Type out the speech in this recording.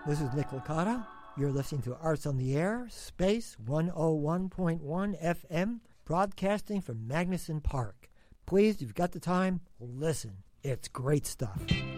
This is Nick Licata. You're listening to Arts on the Air, Space 101.1 FM, broadcasting from Magnuson Park. Please, if you've got the time, listen. It's great stuff.